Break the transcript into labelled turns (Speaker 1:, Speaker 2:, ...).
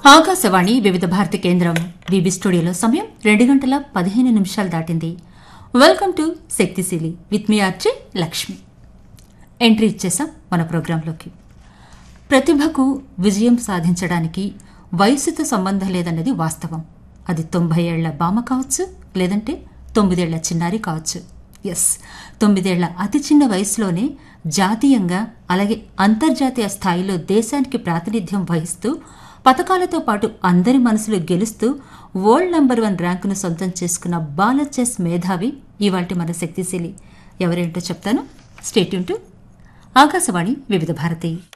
Speaker 1: ఆకాశవాణి వివిధ భారతి కేంద్రం బీబీ స్టూడియోలో సమయం 2:15 దాటింది. వెల్కమ్ టు శక్తిశీలి with me RJ Lakshmi. Entry ఇచ్చేసాం మన ప్రోగ్రాంలోకి. ప్రతిభకు విజయం సాధించడానికి వయసుతో సంబంధం లేదన్నది వాస్తవం. అది 90 ఏళ్ల బామ కావచ్చు, లేదంటే 9 ఏళ్ల చిన్నారి కావచ్చు. ఎస్, 9 ఏళ్ల అతి చిన్న వయసులోనే జాతీయంగా అలాగే అంతర్జాతీయ స్థాయిలో దేశానికి ప్రాతినిధ్యం వహిస్తూ పథకాలతో పాటు అందరి మనసులు గెలుస్తూ వరల్డ్ నంబర్ 1 ర్యాంకును సొంతం చేసుకున్న బాల చెస్ మేధావి ఇవాల్టి మన శక్తిశీలి. ఎవరేంటో చెప్తాను. స్టే ట్యూన్ టు ఆకాశవాణి వివిధ భారతి.